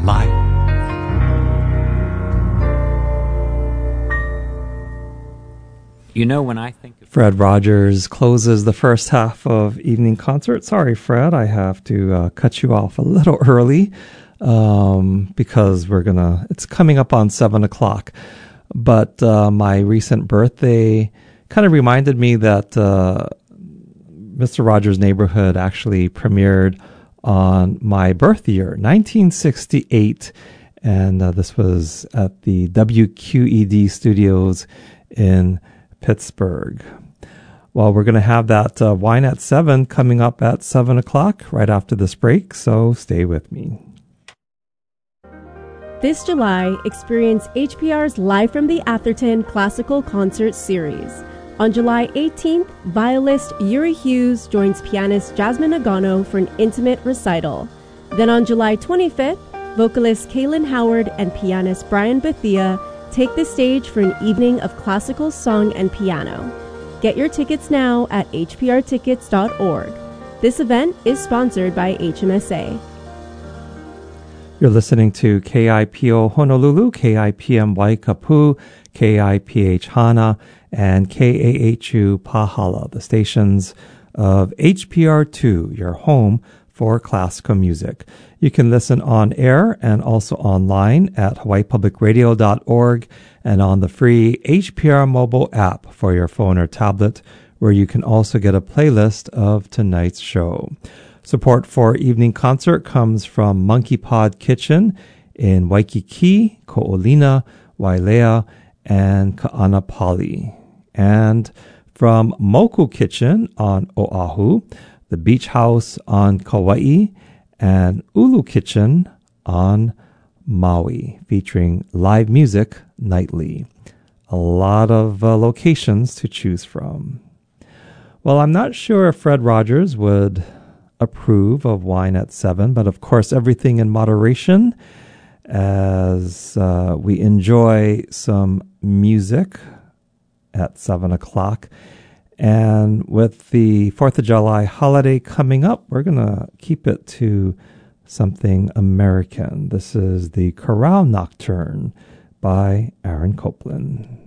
life. You know, when I think of Fred Rogers closes the first half of Evening Concert. Sorry, Fred, I have to cut you off a little early because it's coming up on 7 o'clock. But my recent birthday kind of reminded me that Mr. Rogers' Neighborhood actually premiered on my birth year, 1968. And this was at the WQED studios in Pittsburgh. Well, we're going to have that Wine at 7 coming up at 7 o'clock right after this break, so stay with me. This July, experience HPR's Live from the Atherton Classical Concert Series. On July 18th, violist Yuri Hughes joins pianist Jasmine Agano for an intimate recital. Then on July 25th, vocalist Kaylin Howard and pianist Brian Bethia take the stage for an evening of classical song and piano. Get your tickets now at hprtickets.org. This event is sponsored by HMSA. You're listening to KIPO Honolulu, KIPM Waikapu, KIPH Hana, and KAHU Pahala, the stations of HPR2, your home for classical music. You can listen on air and also online at hawaiipublicradio.org and on the free HPR mobile app for your phone or tablet, where you can also get a playlist of tonight's show. Support for Evening Concert comes from Monkey Pod Kitchen in Waikiki, Ko'olina, Wailea, and Ka'anapali. And from Moku Kitchen on Oahu, the Beach House on Kauai, and Ulu Kitchen on Maui, featuring live music nightly. A lot of locations to choose from. Well, I'm not sure if Fred Rogers would approve of Wine at 7, but of course everything in moderation as we enjoy some music at 7 o'clock. And with the 4th of July holiday coming up, we're going to keep it to something American. This is the Chorale Nocturne by Aaron Copland.